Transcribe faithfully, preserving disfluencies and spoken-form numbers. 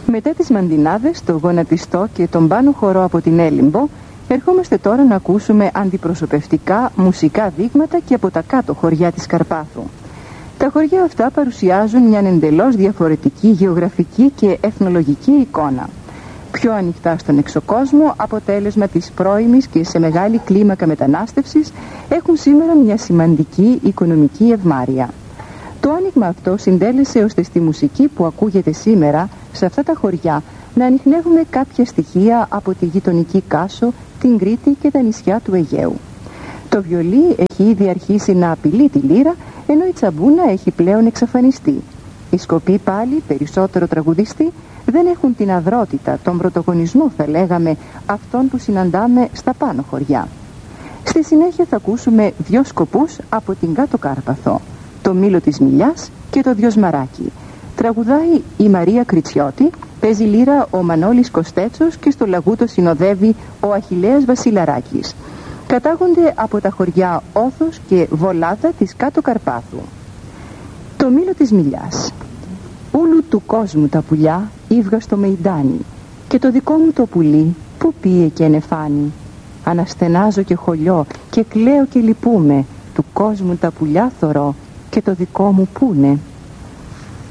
Μετά τις μαντινάδες, το γονατιστό και τον πάνω χορό από την Έλιμπο, ερχόμαστε τώρα να ακούσουμε αντιπροσωπευτικά μουσικά δείγματα και από τα κάτω χωριά της Καρπάθου. Τα χωριά αυτά παρουσιάζουν μια εντελώς διαφορετική γεωγραφική και εθνολογική εικόνα. Πιο ανοιχτά στον εξωκόσμο, αποτέλεσμα της πρώιμης και σε μεγάλη κλίμακα μετανάστευσης, έχουν σήμερα μια σημαντική οικονομική ευμάρεια. Το άνοιγμα αυτό συντέλεσε ώστε στη μουσική που ακούγεται σήμερα σε αυτά τα χωριά να ανιχνεύουμε κάποια στοιχεία από τη γειτονική Κάσο, την Κρήτη και τα νησιά του Αιγαίου. Το βιολί έχει ήδη αρχίσει να απειλεί τη λύρα, ενώ η τσαμπούνα έχει πλέον εξαφανιστεί. Οι σκοποί πάλι, περισσότερο τραγουδιστοί, δεν έχουν την αδρότητα, τον πρωτογονισμό θα λέγαμε, αυτών που συναντάμε στα πάνω χωριά. Στη συνέχεια θα ακούσουμε δυο σκοπούς από την κάτω Κάρπαθο, το Μήλο της Μιλιάς και το Διοσμαράκι. Τραγουδάει η Μαρία Κριτσιώτη, παίζει λύρα ο Μανώλης Κοστέτσος και στο λαγούτο συνοδεύει ο Αχιλλέας Βασιλαράκης. Κατάγονται από τα χωριά Όθος και Βολάδα της κάτω Καρπάθου. Το Μήλο της Μιλιάς. Ούλου του κόσμου τα πουλιά ήβγα στο μεϊντάνι, και το δικό μου το πουλί που πήγε και ενεφάνει. Αναστενάζω και χωλιώ και κλαίω και λυπούμαι, του κόσμου τα πουλιά θωρώ και το δικό μου πούνε.